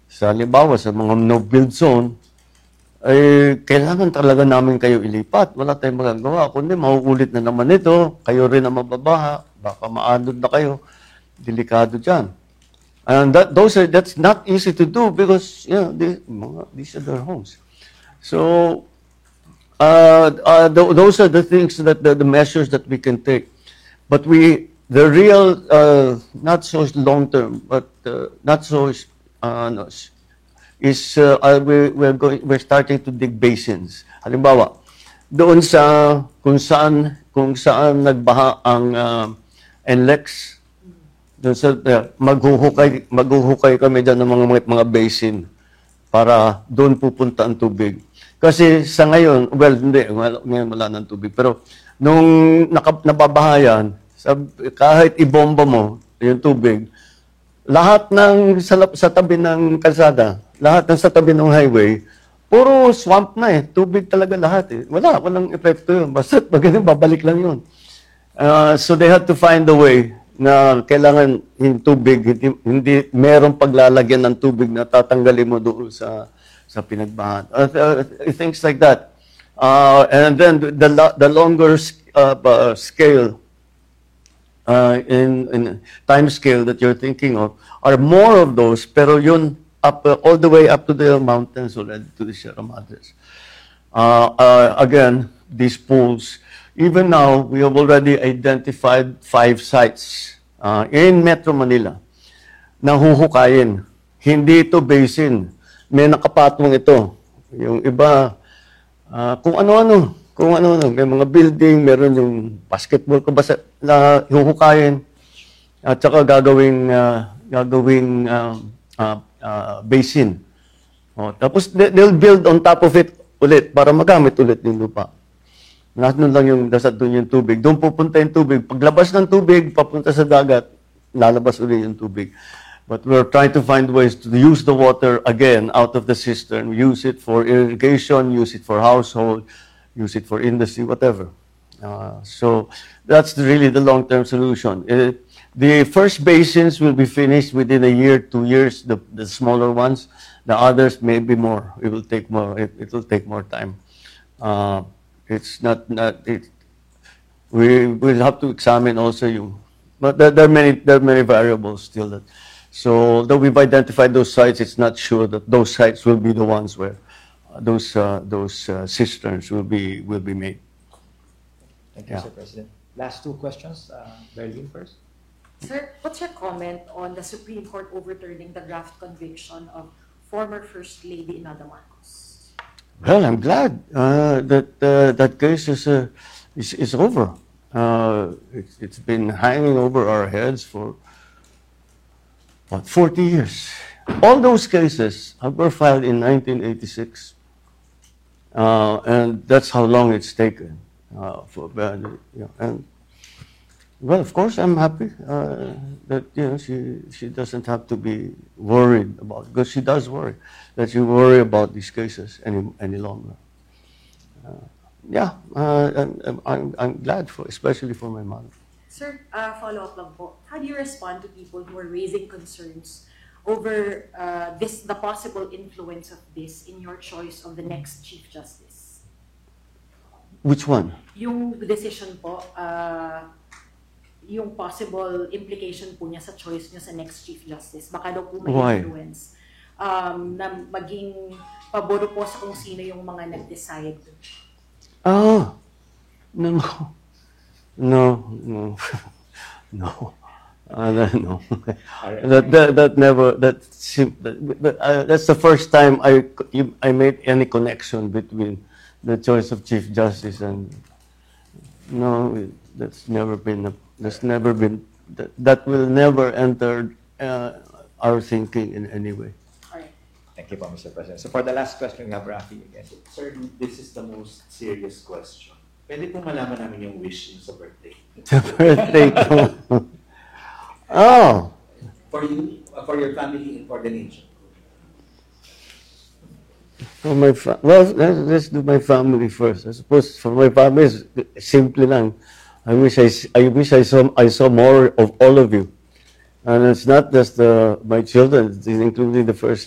Sa halimbawa, sa mga no-build zone, ay kailangan talaga namin kayo ilipat. Wala tayong magagawa. Kundi mauulit na naman ito. Kayo rin ang mababaha. Baka maanod na kayo. Delikado dyan. And that's not easy to do because, these are their homes. So, those are the things that the measures that we can take. But the real, not so long term, but not so, is we're starting to dig basins. Halimbawa, doon sa kung saan nagbaha ang NLEX, doon sa maghuhukay kami diyan ng mga basin para doon pupunta ang tubig. Kasi sa ngayon, ngayon wala ng tubig, pero nung nababahayan, kahit ibomba mo yung tubig, lahat ng sa tabi ng kalsada, lahat ng sa tabi ng highway, puro swamp na eh. Tubig talaga lahat eh. Walang epekto yun. Basta magaling, babalik lang yun. So they had to find a way na kailangan yung tubig, hindi merong paglalagyan ng tubig na tatanggalin mo doon sa pinagbahan. Things like that. And then the longer scale, in time scale that you're thinking of, are more of those, pero yun, all the way up to the mountains already, to the Sierra Madres. Again, these pools, even now, we have already identified 5 sites in Metro Manila na huhukayin. Hindi ito basin. May nakapatong ito. Yung iba, kung ano-ano. May mga building, meron yung basketball na huhukayin. At saka gagawing basin. Tapos they'll build on top of it ulit para magamit ulit yung lupa. Doon lang doon yung tubig. Doon pupunta yung tubig. Paglabas ng tubig, papunta sa dagat, lalabas ulit yung tubig. But we're trying to find ways to use the water again out of the cistern. Use it for irrigation, use it for household, use it for industry, whatever. So that's really the long-term solution. The first basins will be finished within a year, 2 years, the smaller ones. The others may be more. It will take more. It will take more time. We will have to examine also but there are many variables still. So though we've identified those sites, it's not sure that those sites will be the ones where those cisterns will be made. Thank you, Mr. President. Last 2 questions. Berlin first. Sir, what's your comment on the Supreme Court overturning the draft conviction of former First Lady Imelda Marcos? Well, I'm glad that case is over. It's been hanging over our heads for 40 years. All those cases were filed in 1986, and that's how long it's taken. And well, of course, I'm happy that she doesn't have to be worried about, because she does worry that you worry about these cases any longer. I'm glad especially for my mother. Sir, follow-up lang po. How do you respond to people who are raising concerns over the possible influence of this in your choice of the next Chief Justice? Which one? Yung decision po, yung possible implication po niya sa choice niya sa next Chief Justice. Baka daw po may influence na maging paboro po sa kung sino yung mga nag-decide. No. No. No. That's the first time I made any connection between the choice of Chief Justice and that will never enter our thinking in any way. All right. Thank you, Mr. President. So for the last question, we have Rafi again. Sir, this is the most serious question. Pwede po malaman namin yung wish niyo sa birthday. Sa birthday ko. Oh. For you, for your family, and for the nation. For let's do my family first. I suppose for my family, it's simple lang. I wish I saw more of all of you. And it's not just my children, it's including the first